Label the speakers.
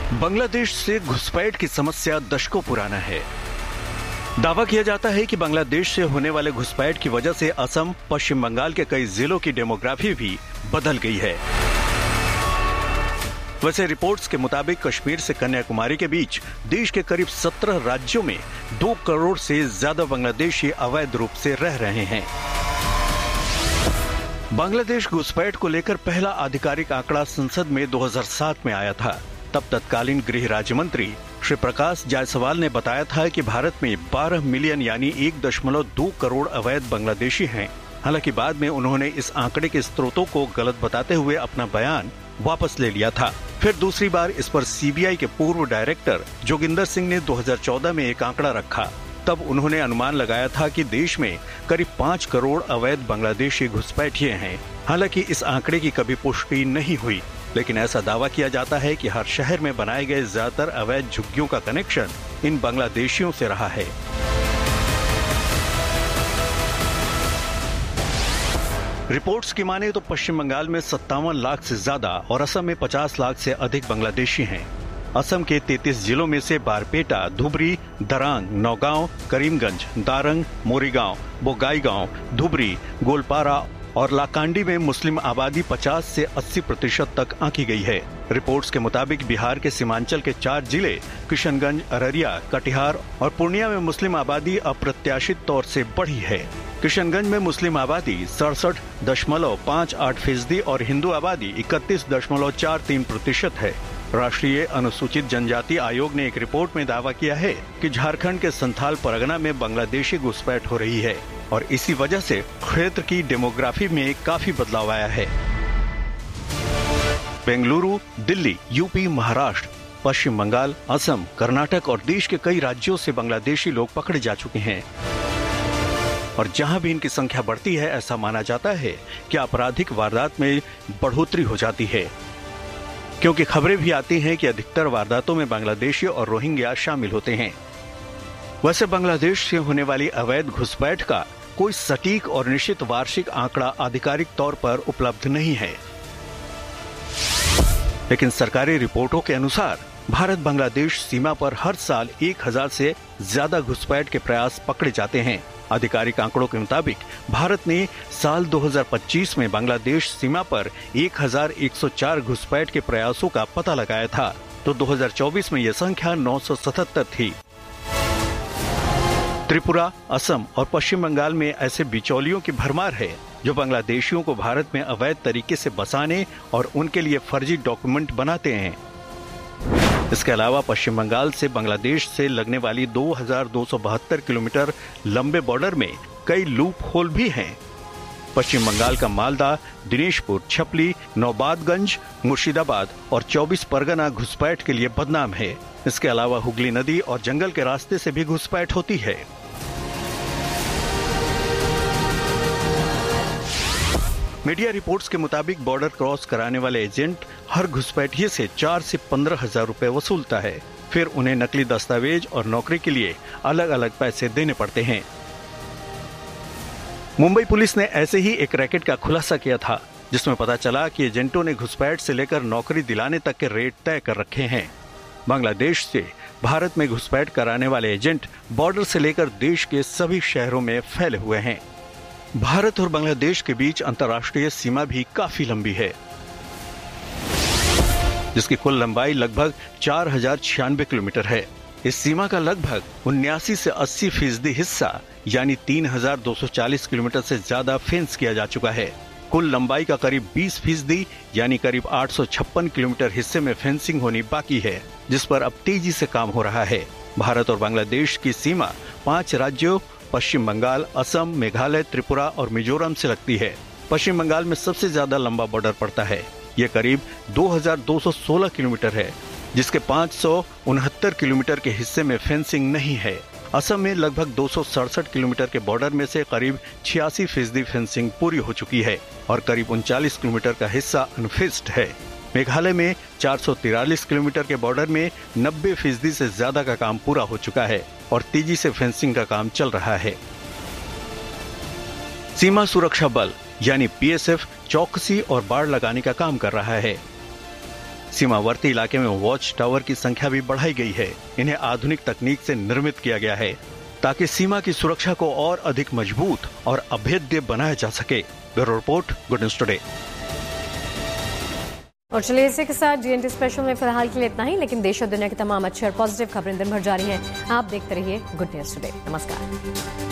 Speaker 1: बांग्लादेश से घुसपैठ की समस्या दशकों पुराना है। दावा किया जाता है कि बांग्लादेश से होने वाले घुसपैठ की वजह से असम, पश्चिम बंगाल के कई जिलों की डेमोग्राफी भी बदल गई है। वैसे रिपोर्ट्स के मुताबिक कश्मीर से कन्याकुमारी के बीच देश के करीब 17 राज्यों में 2 करोड़ से ज्यादा बांग्लादेशी अवैध रूप से रह रहे हैं। बांग्लादेश घुसपैठ को लेकर पहला आधिकारिक आंकड़ा संसद में 2007 में आया था। तब तत्कालीन गृह राज्य मंत्री श्री प्रकाश जायसवाल ने बताया था कि भारत में 12 मिलियन यानी 1.2 करोड़ अवैध बांग्लादेशी हैं। हालांकि बाद में उन्होंने इस आंकड़े के स्रोतों को गलत बताते हुए अपना बयान वापस ले लिया था। फिर दूसरी बार इस पर सीबीआई के पूर्व डायरेक्टर जोगिंदर सिंह ने 2014 में एक आंकड़ा रखा। तब उन्होंने अनुमान लगाया था कि देश में करीब 5 करोड़ अवैध बांग्लादेशी घुसपैठिए हैं। हालांकि इस आंकड़े की कभी पुष्टि नहीं हुई, लेकिन ऐसा दावा किया जाता है कि हर शहर में बनाए गए ज्यादातर अवैध झुग्गियों का कनेक्शन इन बांग्लादेशियों से रहा है। रिपोर्ट्स की माने तो पश्चिम बंगाल में 57 लाख से ज्यादा और असम में 50 लाख से अधिक बांग्लादेशी हैं। असम के 33 जिलों में से बारपेटा, धुबरी, दरांग, नौगांव, करीमगंज, दारंग, मोरीगांव, बोगाईगांव, धुबरी, गोलपारा और लाकांडी में मुस्लिम आबादी 50 से 80% तक आंकी गई है। रिपोर्ट्स के मुताबिक बिहार के सीमांचल के 4 जिले किशनगंज, अररिया, कटिहार और पूर्णिया में मुस्लिम आबादी अप्रत्याशित तौर से बढ़ी है। किशनगंज में मुस्लिम आबादी 67.58% और हिंदू आबादी 31.43% है। राष्ट्रीय अनुसूचित जनजाति आयोग ने एक रिपोर्ट में दावा किया है कि झारखंड के संथाल परगना में बांग्लादेशी घुसपैठ हो रही है और इसी वजह से क्षेत्र की डेमोग्राफी में काफी बदलाव आया है। बेंगलुरु, दिल्ली, यूपी, महाराष्ट्र, पश्चिम बंगाल, असम, कर्नाटक और देश के कई राज्यों से बांग्लादेशी लोग पकड़े जा चुके हैं और जहां भी इनकी संख्या बढ़ती है, ऐसा माना जाता है कि आपराधिक वारदात में बढ़ोतरी हो जाती है, क्योंकि खबरें भी आती हैं कि अधिकतर वारदातों में बांग्लादेशी और रोहिंग्या शामिल होते हैं। वैसे बांग्लादेश से होने वाली अवैध घुसपैठ का कोई सटीक और निश्चित वार्षिक आंकड़ा आधिकारिक तौर पर उपलब्ध नहीं है, लेकिन सरकारी रिपोर्टों के अनुसार भारत बांग्लादेश सीमा पर हर साल 1000 से ज्यादा घुसपैठ के प्रयास पकड़े जाते हैं। आधिकारिक आंकड़ों के मुताबिक भारत ने साल 2025 में बांग्लादेश सीमा पर 1104 घुसपैठ के प्रयासों का पता लगाया था, तो 2024 में यह संख्या 977 थी। त्रिपुरा, असम और पश्चिम बंगाल में ऐसे बिचौलियों की भरमार है जो बांग्लादेशियों को भारत में अवैध तरीके से बसाने और उनके लिए फर्जी डॉक्यूमेंट बनाते हैं। इसके अलावा पश्चिम बंगाल से बांग्लादेश से लगने वाली 2272 किलोमीटर लंबे बॉर्डर में कई लूप होल भी हैं। पश्चिम बंगाल का मालदा, दिनेशपुर, छपली, नौबादगंज, मुर्शिदाबाद और 24 परगना घुसपैठ के लिए बदनाम है। इसके अलावा हुगली नदी और जंगल के रास्ते से भी घुसपैठ होती है। मीडिया रिपोर्ट्स के मुताबिक बॉर्डर क्रॉस कराने वाले एजेंट हर घुसपैठिए से 4 से 15 हजार रुपए वसूलता है। फिर उन्हें नकली दस्तावेज और नौकरी के लिए अलग अलग पैसे देने पड़ते हैं। मुंबई पुलिस ने ऐसे ही एक रैकेट का खुलासा किया था, जिसमें पता चला कि एजेंटों ने घुसपैठ से लेकर नौकरी दिलाने तक के रेट तय कर रखे हैं। बांग्लादेश से भारत में घुसपैठ कराने वाले एजेंट बॉर्डर से लेकर देश के सभी शहरों में फैले हुए हैं। भारत और बांग्लादेश के बीच अंतर्राष्ट्रीय सीमा भी काफी लंबी है, जिसकी कुल लंबाई लगभग 4096 किलोमीटर है। इस सीमा का लगभग 79 से 80% हिस्सा यानी 3240 किलोमीटर से ज्यादा फेंस किया जा चुका है। कुल लंबाई का करीब 20% यानी करीब 856 किलोमीटर हिस्से में फेंसिंग होनी बाकी है, जिस पर अब तेजी से काम हो रहा है। भारत और बांग्लादेश की सीमा 5 राज्यों पश्चिम बंगाल, असम, मेघालय, त्रिपुरा और मिजोरम से लगती है। पश्चिम बंगाल में सबसे ज्यादा लंबा बॉर्डर पड़ता है। ये करीब 2216 किलोमीटर है, जिसके 569 किलोमीटर के हिस्से में फेंसिंग नहीं है। असम में लगभग 267 किलोमीटर के बॉर्डर में से करीब 86% फेंसिंग पूरी हो चुकी है और करीब 39 किलोमीटर का हिस्सा अनफिक्स्ड है। मेघालय में 443 किलोमीटर के बॉर्डर में 90% से ज्यादा का काम पूरा हो चुका है और तेजी से फेंसिंग का काम चल रहा है। सीमा सुरक्षा बल यानी बीएसएफ चौकसी और बाड़ लगाने का काम कर रहा है। सीमावर्ती इलाके में वॉच टावर की संख्या भी बढ़ाई गई है। इन्हें आधुनिक तकनीक से निर्मित किया गया है ताकि सीमा की सुरक्षा को और अधिक मजबूत और अभेद्य बनाया जा सके। Bureau report, good news today.
Speaker 2: और चलिए इसी के साथ GNT स्पेशल में फिलहाल के लिए इतना ही, लेकिन देश और दुनिया की तमाम अच्छी और पॉजिटिव खबरें दिन भर जारी हैं। आप देखते रहिए गुड न्यूज टुडे। नमस्कार।